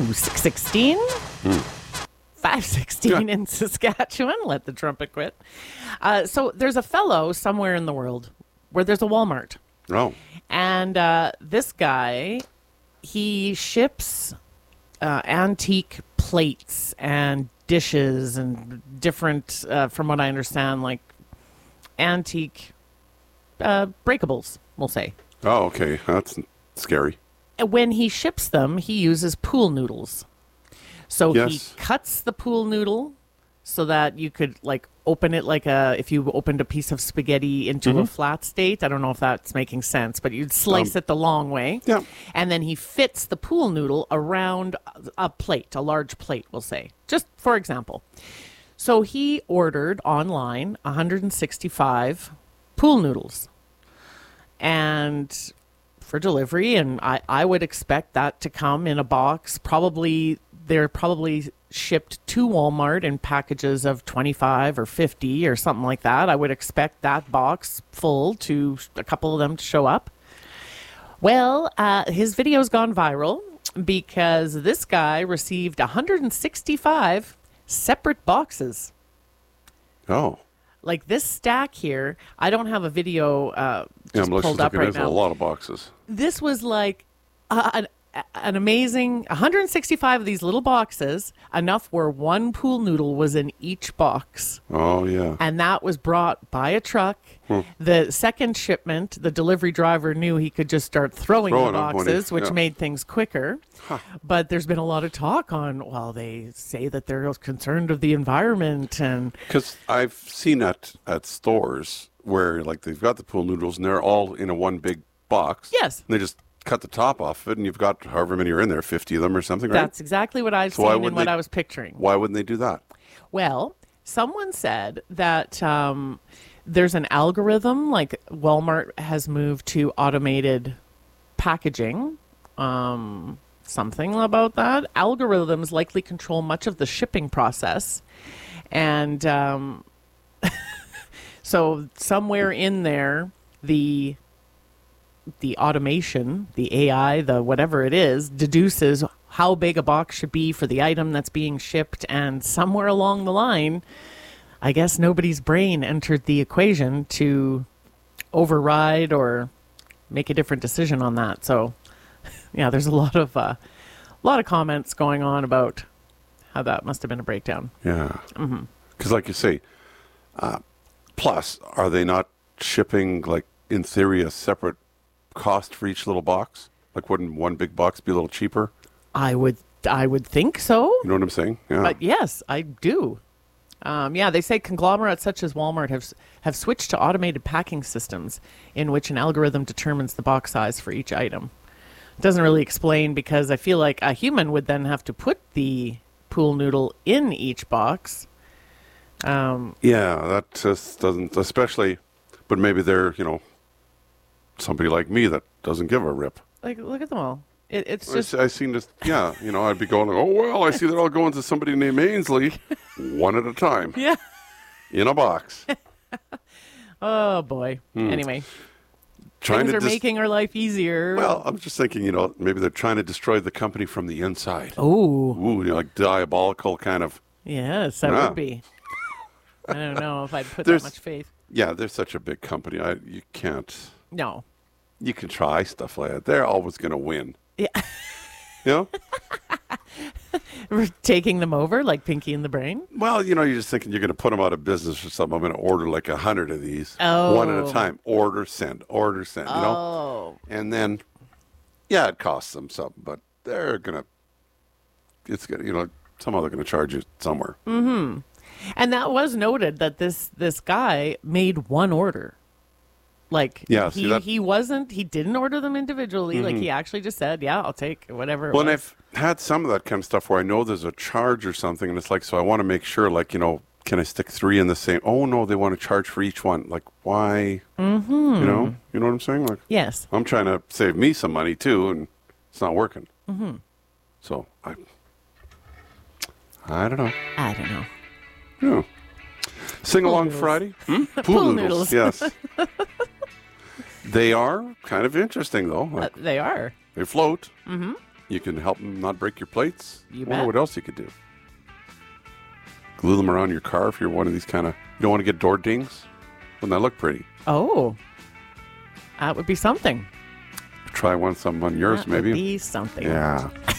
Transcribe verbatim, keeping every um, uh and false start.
six sixteen. Hmm. five sixteen Yeah. in Saskatchewan. Let the trumpet quit. Uh, so there's a fellow somewhere in the world where there's a Walmart. Oh. And uh, this guy, he ships uh, antique plates and dishes and different, uh, from what I understand, like antique uh, breakables, we'll say. Oh, okay. That's scary. And when he ships them, he uses pool noodles. So Yes. he cuts the pool noodle so that you could like open it like a if you opened a piece of spaghetti into a flat state. I don't know if that's making sense, but you'd slice Um, it the long way. Yeah. And then he fits the pool noodle around a plate, a large plate, we'll say, just for example. So he ordered online one hundred sixty-five pool noodles and for delivery. And I, I would expect that to come in a box. Probably they're probably shipped to Walmart in packages of twenty-five or fifty or something like that. I would expect that box full to a couple of them to show up. Well, uh, his video's gone viral because this guy received one hundred sixty-five separate boxes. Oh. Like this stack here, I don't have a video uh, Yeah, just I'm pulled just up looking right at now. a lot of boxes. This was like uh, an, an amazing one hundred sixty-five of these little boxes, enough where one pool noodle was in each box. Oh, yeah. And that was brought by a truck. Hmm. The second shipment, the delivery driver knew he could just start throwing, Throwing the them when he- boxes, which yeah. made things quicker. But there's been a lot of talk on, well, they say that they're concerned of the environment. And Because I've seen at, at stores where, like, they've got the pool noodles and they're all in a one big box. yes, And they just cut the top off of it, and you've got however many are in there, fifty of them or something, right? that's exactly what I've So why seen and wouldn't what they- I was picturing. Why wouldn't they do that? Well, someone said that um, there's an algorithm, like Walmart has moved to automated packaging. Um, something about that. Algorithms likely control much of the shipping process. And um, so somewhere in there, the the automation, the A I, the whatever it is, deduces how big a box should be for the item that's being shipped. And somewhere along the line, I guess nobody's brain entered the equation to override or make a different decision on that. So, yeah, there's a lot of uh, a lot of comments going on about how that must have been a breakdown. Yeah. Because, like you say, uh, plus, are they not shipping, like, in theory, a separate cost for each little box? Like, wouldn't one big box be a little cheaper? I would I would think so. You know what I'm saying? Yeah. But yes, I do. Um, yeah, they say conglomerates such as Walmart have have switched to automated packing systems in which an algorithm determines the box size for each item. It doesn't really explain because I feel like a human would then have to put the pool noodle in each box. Um, yeah, that just doesn't, especially, but maybe they're, you know, somebody like me that doesn't give a rip. like, look at them all. It, it's I, just I seen this, yeah, you know, I'd be going, oh, well, I see they're all going to somebody named Ainsley, one at a time, yeah. in a box. Oh boy. Anyway, Trying things to are dis- making our life easier. Well, I'm just thinking, you know, maybe they're trying to destroy the company from the inside. oh Ooh, you know, like diabolical kind of. yes, that Yeah. would be. I don't know if I'd put There's- that much faith. Yeah, they're such a big company. I you can't. No. You can try stuff like that. They're always going to win. Yeah. You know? We're taking them over like Pinky and the Brain. Well, you know, you're just thinking you're going to put them out of business or something. I'm going to order like a hundred of these, Oh. one at a time. Order, send, order, send. You know, Oh. and then, yeah, it costs them something, but they're going to. It's going to, you know, somehow they're going to charge you somewhere. And that was noted that this this guy made one order. Like Yeah, see he, that- he wasn't he didn't order them individually. Like he actually just said, yeah, I'll take whatever. it Well, and was. I've had some of that kind of stuff where I know there's a charge or something, and it's like, so I want to make sure, like, you know, can I stick three in the same? Oh no, they want to charge for each one. Like, why? Mm-hmm. You know, you know what I'm saying? Like, Yes. I'm trying to save me some money too, and it's not working. Mm-hmm. So I, I don't know. I don't know. Yeah. Sing along noodles. Friday. Hmm? Pool, Pool noodles. noodles. Yes. They are kind of interesting though. Uh, Like, they are. they float. Mm-hmm. You can help them not break your plates. You I wonder bet. what else you could do. Glue them around your car if you're one of these kind of... You don't want to get door dings? Wouldn't that look pretty? Oh, that would be something. Try one some on yours, That maybe. would be something. Yeah.